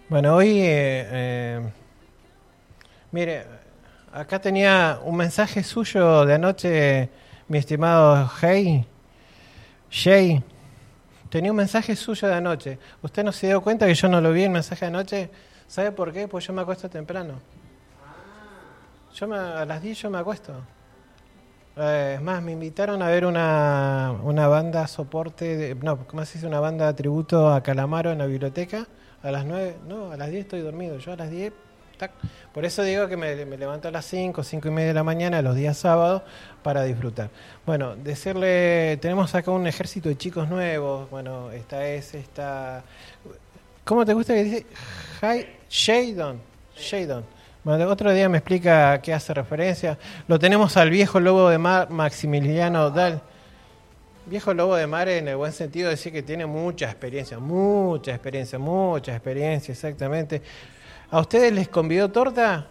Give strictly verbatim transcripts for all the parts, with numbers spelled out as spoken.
Bueno, hoy, eh, eh, mire, acá tenía un mensaje suyo de anoche, mi estimado Hey, Jay. Tenía un mensaje suyo de anoche. ¿Usted no se dio cuenta que yo no lo vi el mensaje de anoche? ¿Sabe por qué? Pues yo me acuesto temprano. Yo me, a las diez yo me acuesto. Eh, es más, me invitaron a ver una, una banda soporte, de, no, ¿cómo se dice? Una banda de tributo a Calamaro en la biblioteca. A las nueve, no, a las diez estoy dormido. Yo a las diez, tac. Por eso digo que me, me levanto a las cinco, cinco y media de la mañana, los días sábados, para disfrutar. Bueno, decirle, tenemos acá un ejército de chicos nuevos. Bueno, esta es, esta... ¿Cómo te gusta que dice? Hi, Shadon. Shadon. Bueno, otro día me explica a qué hace referencia. Lo tenemos al viejo lobo de mar, Maximiliano Dal. Viejo lobo de mar en el buen sentido de decir que tiene mucha experiencia, mucha experiencia, mucha experiencia, exactamente. ¿A ustedes les convidó torta?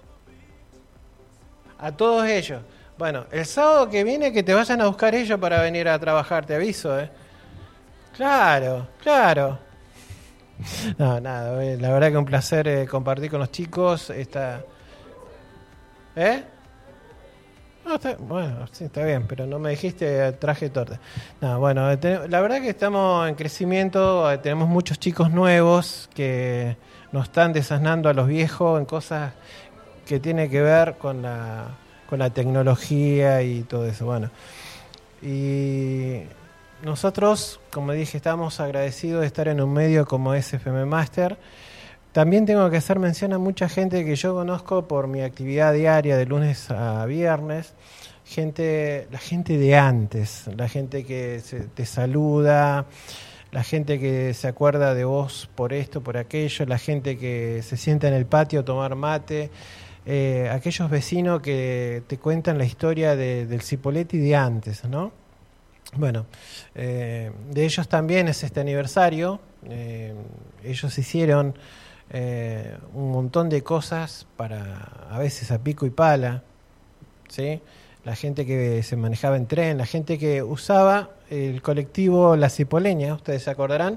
A todos ellos. Bueno, el sábado que viene que te vayan a buscar ellos para venir a trabajar, te aviso, ¿eh? Claro, claro. No, nada, la verdad que un placer eh, compartir con los chicos esta... ¿Eh? No, está, bueno, sí, está bien, pero no me dijiste traje torta. No, bueno, te, la verdad que estamos en crecimiento, tenemos muchos chicos nuevos que nos están desasnando a los viejos en cosas que tienen que ver con la, con la tecnología y todo eso. Bueno, y nosotros, como dije, estamos agradecidos de estar en un medio como es F M Master. También tengo que hacer mención a mucha gente que yo conozco por mi actividad diaria de lunes a viernes, gente, la gente de antes, la gente que se, te saluda, la gente que se acuerda de vos por esto, por aquello, la gente que se sienta en el patio a tomar mate, eh, aquellos vecinos que te cuentan la historia de, del Cipolletti de antes, ¿no? Bueno, eh, de ellos también es este aniversario, eh, ellos hicieron... Eh, un montón de cosas para a veces a pico y pala, ¿sí? La gente que se manejaba en tren, la gente que usaba el colectivo La Cipoleña, ustedes se acordarán.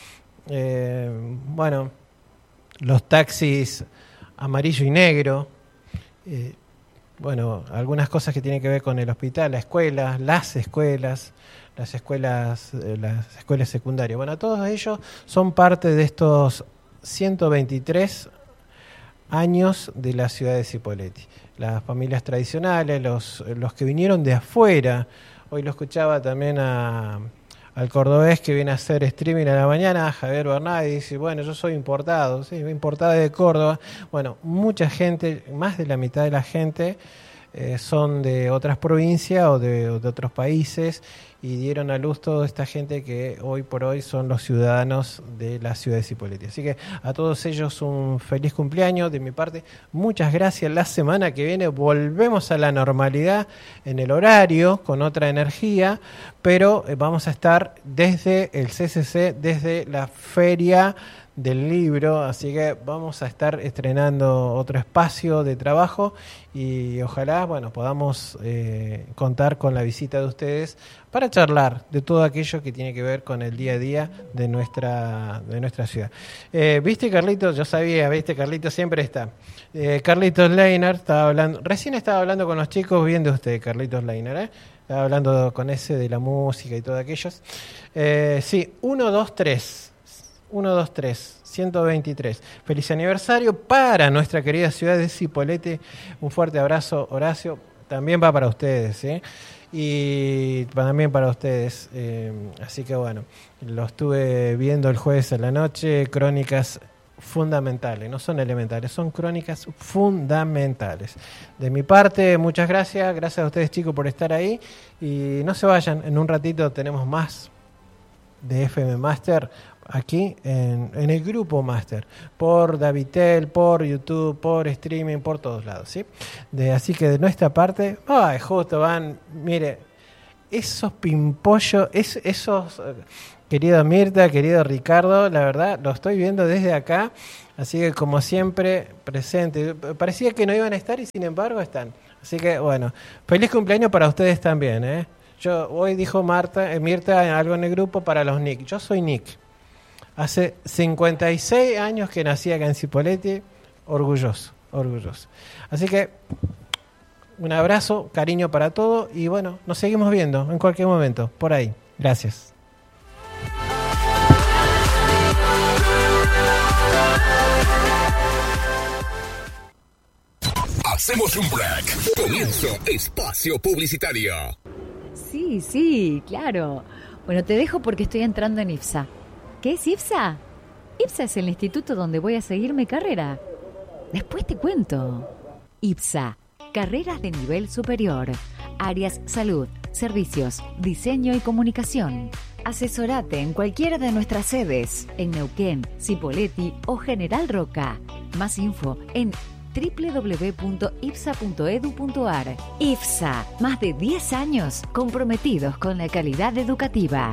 Eh, bueno, los taxis amarillo y negro, eh, bueno, algunas cosas que tienen que ver con el hospital, la escuela, las escuelas, las escuelas, eh, las escuelas secundarias. Bueno, todos ellos son parte de estos ciento veintitrés años de la ciudad de Cipolletti. Las familias tradicionales, los, los que vinieron de afuera. Hoy lo escuchaba también a, al cordobés que viene a hacer streaming a la mañana, Javier Bernal, y dice, bueno, yo soy importado, sí, importado de Córdoba. Bueno, mucha gente, más de la mitad de la gente, eh, son de otras provincias o de, o de otros países, y dieron a luz toda esta gente que hoy por hoy son los ciudadanos de la ciudad de Cipolletti. Así que a todos ellos un feliz cumpleaños de mi parte. Muchas gracias. La semana que viene volvemos a la normalidad en el horario, con otra energía, pero vamos a estar desde el C C C, desde la feria del libro, así que vamos a estar estrenando otro espacio de trabajo y ojalá, bueno, podamos eh, contar con la visita de ustedes para charlar de todo aquello que tiene que ver con el día a día de nuestra de nuestra ciudad. Eh, ¿Viste, Carlitos? Yo sabía, ¿viste? Carlitos siempre está. Eh, Carlitos Leiner estaba hablando, recién estaba hablando con los chicos, bien de usted, Carlitos Leiner, ¿eh? Estaba hablando con ese de la música y todo aquellos. Eh, sí, uno, dos, tres. uno, dos, tres, ciento veintitrés. Feliz aniversario para nuestra querida ciudad de Cipolletti. Un fuerte abrazo, Horacio. También va para ustedes, ¿sí? Y también para ustedes. Eh, así que bueno, lo estuve viendo el jueves en la noche. Crónicas fundamentales, no son elementales, son crónicas fundamentales. De mi parte, muchas gracias. Gracias a ustedes, chicos, por estar ahí. Y no se vayan, en un ratito tenemos más de F M Master aquí en, en el grupo Master, por Davitel, por YouTube, por streaming, por todos lados, ¿sí? De, así que de nuestra parte, ay, justo van, mire, esos pimpollos, es, esos, querido Mirta, querido Ricardo, la verdad, lo estoy viendo desde acá, así que como siempre, presente. Parecía que no iban a estar y sin embargo están. Así que bueno, feliz cumpleaños para ustedes también, ¿eh? Yo, hoy dijo Marta, eh, Mirta algo en el grupo para los Nick. Yo soy Nick. Hace cincuenta y seis años que nací acá en Cipolletti, orgulloso, orgulloso. Así que un abrazo, cariño para todo y bueno, nos seguimos viendo en cualquier momento, por ahí. Gracias. Hacemos un break. Comienzo espacio publicitario. Sí, sí, claro. Bueno, te dejo porque estoy entrando en IPSA. ¿Qué es IPSA? IPSA es el instituto donde voy a seguir mi carrera. Después te cuento. IPSA, carreras de nivel superior. Áreas salud, servicios, diseño y comunicación. Asesorate en cualquiera de nuestras sedes, en Neuquén, Cipolletti o General Roca. Más info en doble u doble u doble u punto ipsa punto edu punto ar. IPSA, más de diez años comprometidos con la calidad educativa.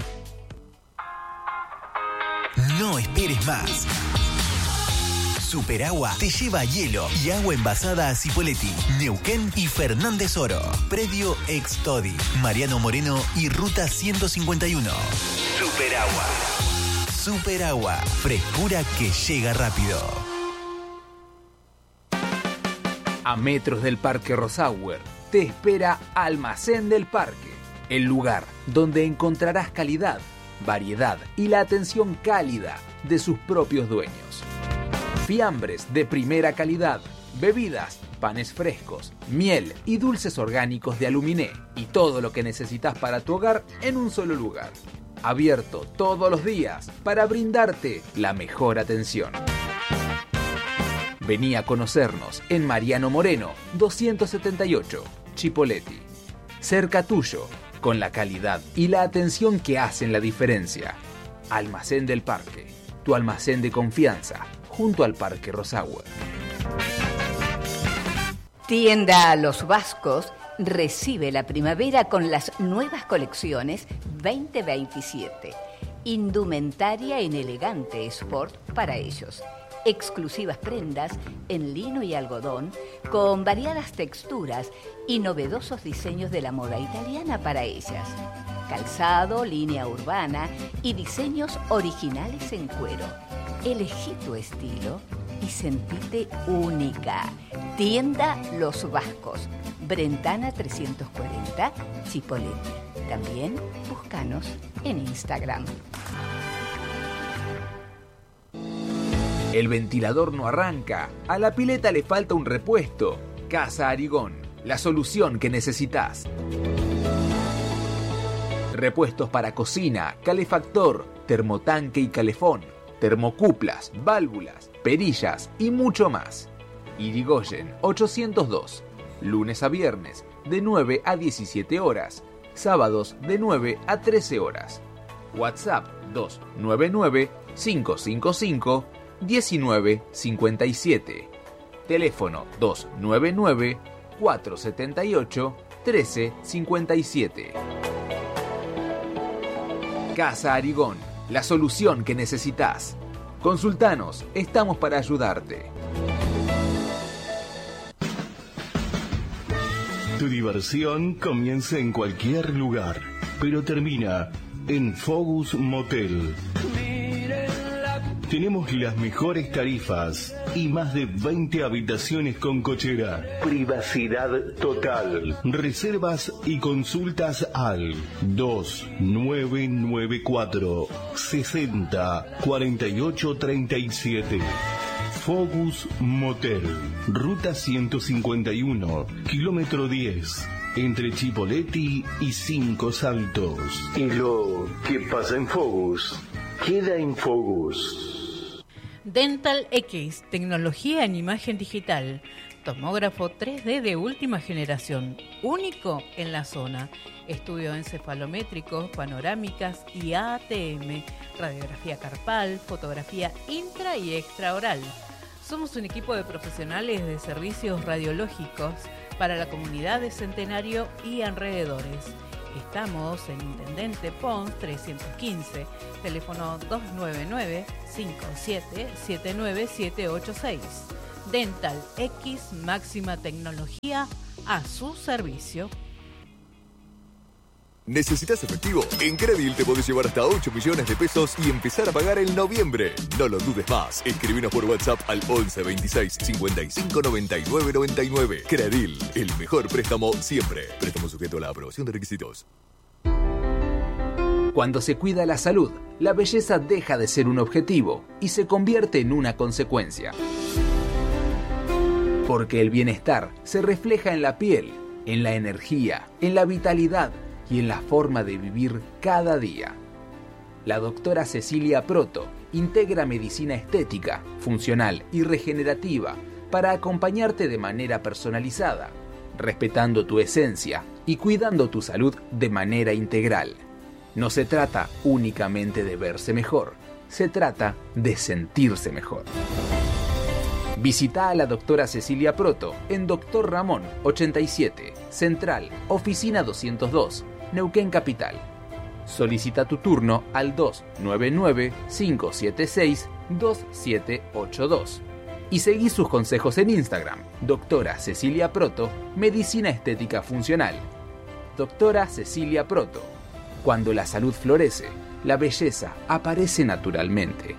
No esperes más. Superagua te lleva hielo y agua envasada a Cipolletti, Neuquén y Fernández Oro. Predio Extodi, Mariano Moreno y Ruta ciento cincuenta y uno. Superagua. Superagua, frescura que llega rápido. A metros del Parque Rosauer te espera Almacén del Parque, el lugar donde encontrarás calidad, variedad y la atención cálida de sus propios dueños. Fiambres de primera calidad, bebidas, panes frescos, miel y dulces orgánicos de Aluminé y todo lo que necesitas para tu hogar en un solo lugar. Abierto todos los días para brindarte la mejor atención. Vení a conocernos en Mariano Moreno, doscientos setenta y ocho, Cipolletti. Cerca tuyo, con la calidad y la atención que hacen la diferencia. Almacén del Parque, tu almacén de confianza, junto al Parque Rosauer. Tienda Los Vascos recibe la primavera con las nuevas colecciones veinte veintisiete. Indumentaria en elegante sport para ellos. Exclusivas prendas en lino y algodón con variadas texturas y novedosos diseños de la moda italiana para ellas. Calzado, línea urbana y diseños originales en cuero. Elegí tu estilo y sentite única. Tienda Los Vascos, Brentana trescientos cuarenta, Cipolletti. También búscanos en Instagram. El ventilador no arranca, a la pileta le falta un repuesto. Casa Arigón, la solución que necesitas. Repuestos para cocina, calefactor, termotanque y calefón, termocuplas, válvulas, perillas y mucho más. Irigoyen ochocientos dos, lunes a viernes de nueve a diecisiete horas, sábados de nueve a trece horas. WhatsApp dos nueve nueve, cinco cinco cinco, diecinueve cincuenta y siete. Teléfono dos nueve nueve, cuatro siete ocho, trece cincuenta y siete. Casa Arigón, la solución que necesitas. Consultanos, estamos para ayudarte. Tu diversión comienza en cualquier lugar, pero termina en Focus Motel. Tenemos las mejores tarifas y más de veinte habitaciones con cochera. Privacidad total. Reservas y consultas al dos nueve nueve cuatro, sesenta, cuarenta y ocho treinta y siete. Focus Motel, Ruta ciento cincuenta y uno, kilómetro diez, entre Cipolletti y Cinco Saltos. Y lo que pasa en Focus, queda en Focus. Dental X, tecnología en imagen digital, tomógrafo tres D de última generación, único en la zona, estudio encefalométricos, panorámicas y A T M, radiografía carpal, fotografía intra y extraoral. Somos un equipo de profesionales de servicios radiológicos para la comunidad de Centenario y alrededores. Estamos en Intendente Pons trescientos quince, teléfono dos nueve nueve, cinco siete, siete nueve siete ocho seis. Dental X, máxima tecnología a su servicio. ¿Necesitas efectivo? En Credil te podés llevar hasta ocho millones de pesos y empezar a pagar en noviembre. No lo dudes más. Escribinos por WhatsApp al once veintiséis cincuenta y cinco noventa y nueve noventa y nueve. Credil, el mejor préstamo siempre. Préstamo sujeto a la aprobación de requisitos. Cuando se cuida la salud, la belleza deja de ser un objetivo y se convierte en una consecuencia. Porque el bienestar se refleja en la piel, en la energía, en la vitalidad y en la forma de vivir cada día. La doctora Cecilia Proto integra medicina estética, funcional y regenerativa para acompañarte de manera personalizada, respetando tu esencia y cuidando tu salud de manera integral. No se trata únicamente de verse mejor, se trata de sentirse mejor. Visita a la doctora Cecilia Proto en Doctor Ramón ochenta y siete, Central, Oficina doscientos dos, Neuquén Capital. Solicita tu turno al dos nueve nueve, cinco siete seis, dos siete ocho dos. Y seguí sus consejos en Instagram, Doctora Cecilia Proto, Medicina Estética Funcional. Doctora Cecilia Proto. Cuando la salud florece, la belleza aparece naturalmente.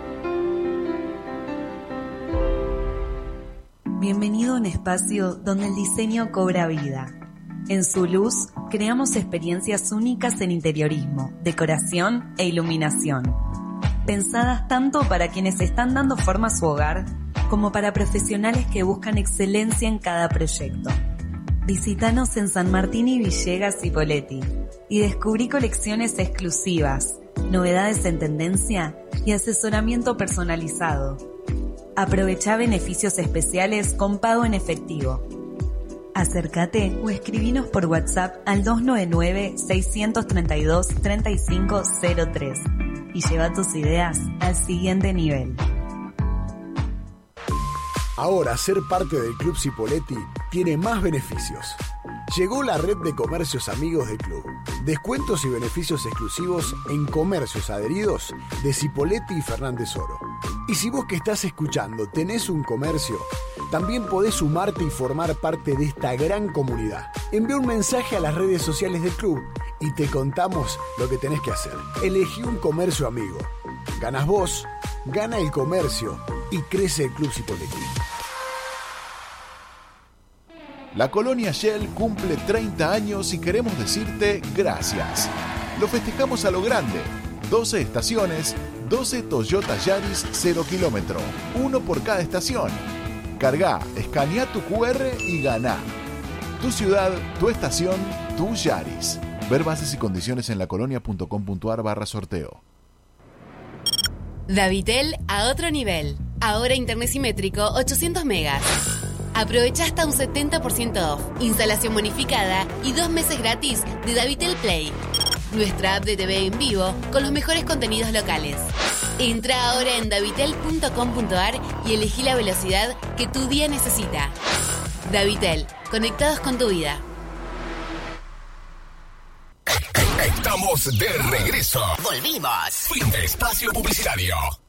Bienvenido a un espacio donde el diseño cobra vida. En su luz, creamos experiencias únicas en interiorismo, decoración e iluminación. Pensadas tanto para quienes están dando forma a su hogar, como para profesionales que buscan excelencia en cada proyecto. Visítanos en San Martín y Villegas y Poletti y descubrí colecciones exclusivas, novedades en tendencia y asesoramiento personalizado. Aprovechá beneficios especiales con pago en efectivo. Acércate o escribinos por WhatsApp al dos nueve nueve, seis tres dos, tres cinco cero tres y lleva tus ideas al siguiente nivel. Ahora ser parte del Club Cipolletti tiene más beneficios. Llegó la red de comercios amigos del club. Descuentos y beneficios exclusivos en comercios adheridos de Cipolletti y Fernández Oro. Y si vos que estás escuchando tenés un comercio, también podés sumarte y formar parte de esta gran comunidad. Envía un mensaje a las redes sociales del club y te contamos lo que tenés que hacer. Elegí un comercio amigo. Ganas vos, gana el comercio y crece el Club Cipolletti. La Colonia Shell cumple treinta años y queremos decirte gracias. Lo festejamos a lo grande. doce estaciones, doce Toyota Yaris cero kilómetro, uno por cada estación. Cargá, escanea tu cu erre y ganá. Tu ciudad, tu estación, tu Yaris. Ver bases y condiciones en lacolonia.com.ar barra sorteo. Davitel a otro nivel. Ahora internet simétrico ochocientos megas. Aprovecha hasta un setenta por ciento off, instalación bonificada y dos meses gratis de Davitel Play. Nuestra app de T V en vivo con los mejores contenidos locales. Entra ahora en davitel punto com punto ar y elegí la velocidad que tu día necesita. Davitel, conectados con tu vida. Estamos de regreso. Volvimos. Fin de espacio publicitario.